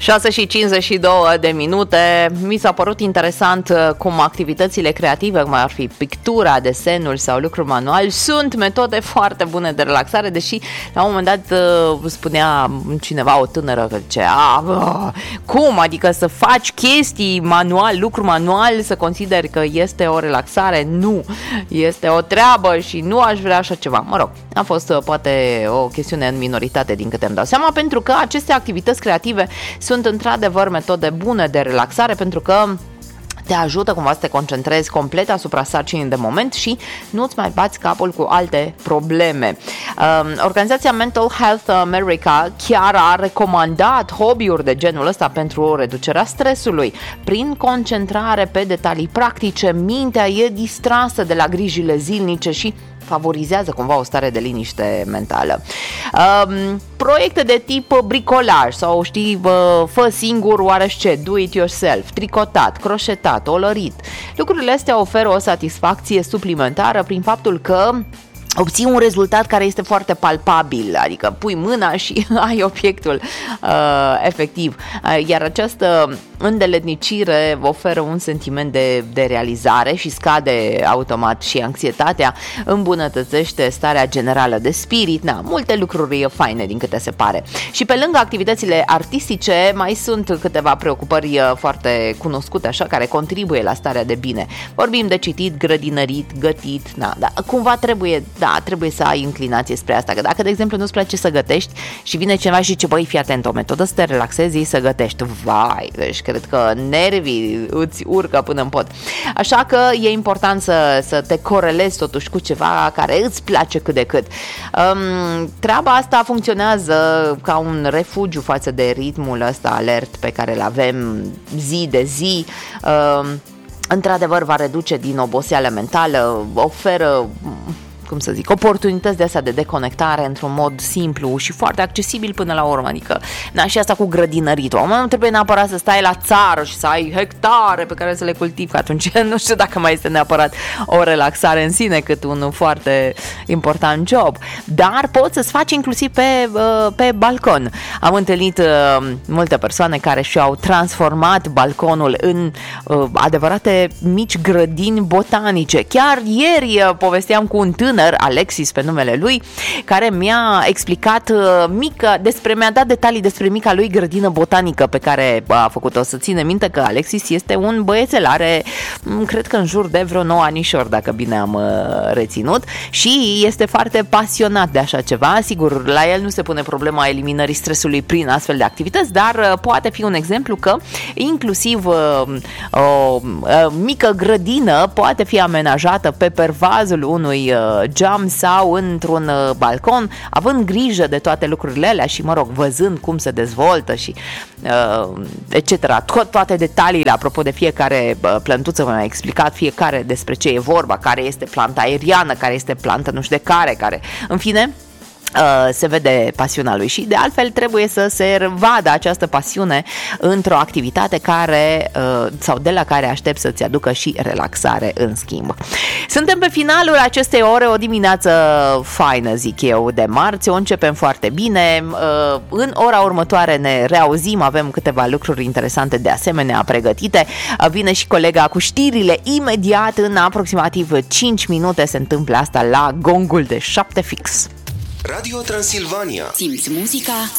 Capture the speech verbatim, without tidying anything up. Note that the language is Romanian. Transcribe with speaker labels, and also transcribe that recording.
Speaker 1: șase și cincizeci și două de minute. Mi s-a părut interesant cum activitățile creative, cum ar fi pictura, desenul sau lucruri manual, sunt metode foarte bune de relaxare, deși la un moment dat spunea cineva, o tânără, că zice, a, cum? Adică să faci chestii manual, lucru manual, să consideri că este o relaxare? Nu, este o treabă și nu aș vrea așa ceva. Mă rog, a fost poate o chestiune în minoritate din câte îmi dau seama, pentru că aceste activități creative sunt într-adevăr metode bune de relaxare, pentru că te ajută cumva să te concentrezi complet asupra sarcinii de moment și nu-ți mai bați capul cu alte probleme. Um, organizația Mental Health America chiar a recomandat hobby-uri de genul ăsta pentru reducerea stresului. Prin concentrare pe detalii practice, mintea e distrasă de la grijile zilnice și favorizează cumva o stare de liniște mentală. Um, proiecte de tip bricolaj sau știi, bă, fă singur oarește, do it yourself, tricotat, croșetat, olărit. Lucrurile astea oferă o satisfacție suplimentară prin faptul că obții un rezultat care este foarte palpabil, adică pui mâna și ai obiectul uh, efectiv. Uh, iar această îndeletnicire oferă un sentiment de, de realizare și scade automat și anxietatea, îmbunătățește starea generală de spirit, na, multe lucruri faine din câte se pare. Și pe lângă activitățile artistice mai sunt câteva preocupări foarte cunoscute așa, care contribuie la starea de bine. Vorbim de citit, grădinărit, gătit, na, da, cumva trebuie, da, trebuie să ai inclinație spre asta, că dacă de exemplu nu-ți place să gătești și vine cineva și zice, băi, fii atent, o metodă să te relaxezi, să gătești, vai, deci cred că nervii îți urcă până în pot. Așa că e important să, să te corelezi totuși cu ceva care îți place cât de cât. Um, treaba asta funcționează ca un refugiu față de ritmul ăsta alert pe care îl avem zi de zi. Um, într-adevăr va reduce din oboseală mentală, oferă, cum să zic, oportunități de astea de deconectare într-un mod simplu și foarte accesibil până la urmă, adică, na, și asta cu grădinăritul. Nu trebuie neapărat să stai la țară și să ai hectare pe care să le cultivi, că atunci nu știu dacă mai este neapărat o relaxare în sine, cât un foarte important job. Dar poți să-ți faci inclusiv pe, pe balcon. Am întâlnit multe persoane care și-au transformat balconul în adevărate mici grădini botanice. Chiar ieri povesteam cu un tânăr, Alexis pe numele lui, care mi-a explicat mică, despre, mi-a dat detalii despre mica lui grădină botanică pe care a făcut-o. Să ține minte că Alexis este un băiețel, are, cred că în jur de vreo nouă anișori, dacă bine am reținut, și este foarte pasionat de așa ceva. Sigur, la el nu se pune problema eliminării stresului prin astfel de activități, dar poate fi un exemplu că inclusiv o, o mică grădină poate fi amenajată pe pervazul unui geam sau într-un balcon, având grijă de toate lucrurile alea și, mă rog, văzând cum se dezvoltă și uh, et cetera. To- toate detaliile apropo de fiecare plântuță, mi-a explicat fiecare despre ce e vorba, care este planta aeriană, care este planta nu știu de care, care, în fine, Uh, se vede pasiunea lui și de altfel trebuie să se vadă această pasiune într-o activitate care uh, sau de la care aștept să-ți aducă și relaxare în schimb. Suntem pe finalul acestei ore, o dimineață faină, zic eu, de marți, o începem foarte bine. Uh, în ora următoare ne reauzim, avem câteva lucruri interesante de asemenea pregătite. Uh, vine și colega cu știrile imediat, în aproximativ cinci minute se întâmplă asta la gongul de șapte fix.
Speaker 2: Radio Transilvania.
Speaker 3: Simți muzica